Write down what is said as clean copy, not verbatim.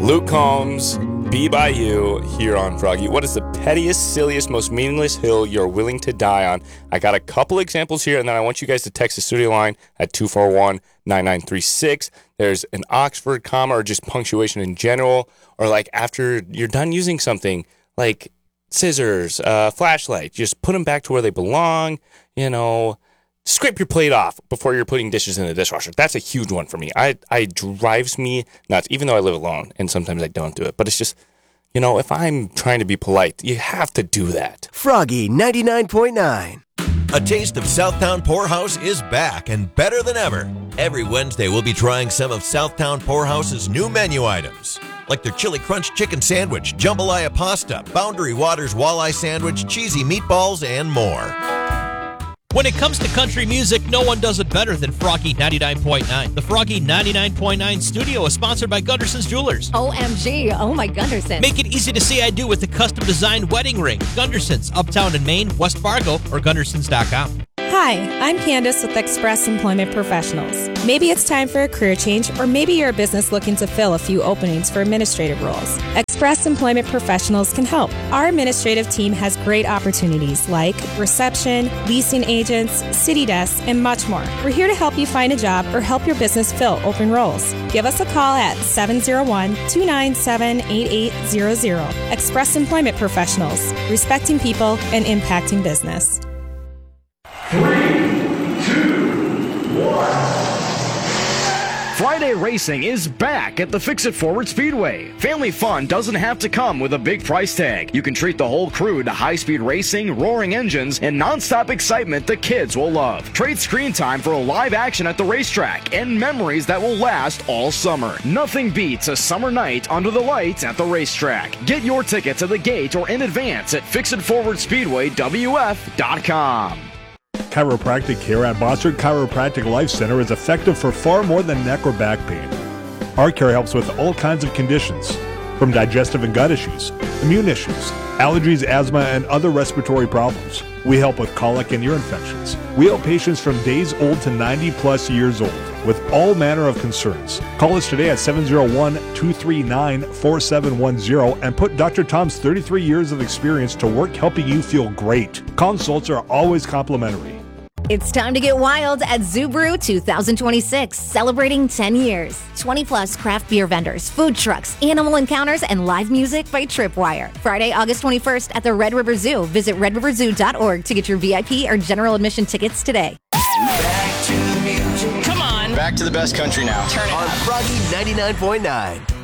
Luke Combs, Be By You, here on Froggy. What is the pettiest, silliest, most meaningless hill you're willing to die on? I got a couple examples here, and then I want you guys to text the studio line at 241-9936. There's an Oxford comma or just punctuation in general, or like after you're done using something, like scissors, flashlight, just put them back to where they belong, scrape your plate off before you're putting dishes in the dishwasher. That's a huge one for me. It drives me nuts, even though I live alone, and sometimes I don't do it. But it's just, if I'm trying to be polite, you have to do that. Froggy 99.9. A Taste of Southtown Poorhouse is back and better than ever. Every Wednesday, we'll be trying some of Southtown Poorhouse's new menu items, like their Chili Crunch Chicken Sandwich, Jambalaya Pasta, Boundary Waters Walleye Sandwich, Cheesy Meatballs, and more. When it comes to country music, no one does it better than Froggy 99.9. The Froggy 99.9 studio is sponsored by Gunderson's Jewelers. OMG, oh my Gunderson. Make it easy to say I do with the custom-designed wedding ring. Gunderson's, Uptown in Maine, West Fargo, or Gundersons.com. Hi, I'm Candace with Express Employment Professionals. Maybe it's time for a career change, or maybe you're a business looking to fill a few openings for administrative roles. Express Employment Professionals can help. Our administrative team has great opportunities like reception, leasing agents, city desks, and much more. We're here to help you find a job or help your business fill open roles. Give us a call at 701-297-8800. Express Employment Professionals, respecting people and impacting business. 3, 2, 1. Friday Racing is back at the Fix-It Forward Speedway. Family fun doesn't have to come with a big price tag. You can treat the whole crew to high-speed racing, roaring engines, and non-stop excitement the kids will love. Trade screen time for live action at the racetrack and memories that will last all summer. Nothing beats a summer night under the lights at the racetrack. Get your tickets at the gate or in advance at FixItForwardSpeedwayWF.com. Chiropractic care at Bossard Chiropractic Life Center is effective for far more than neck or back pain. Our care helps with all kinds of conditions, from digestive and gut issues, immune issues, allergies, asthma, and other respiratory problems. We help with colic and ear infections. We help patients from days old to 90-plus years old with all manner of concerns. Call us today at 701-239-4710 and put Dr. Tom's 33 years of experience to work helping you feel great. Consults are always complimentary. It's time to get wild at Zubru 2026, celebrating 10 years. 20-plus craft beer vendors, food trucks, animal encounters, and live music by Tripwire. Friday, August 21st at the Red River Zoo. Visit redriverzoo.org to get your VIP or general admission tickets today. Back to the music. Come on. Back to the best country now. Turn it up. On Froggy 99.9.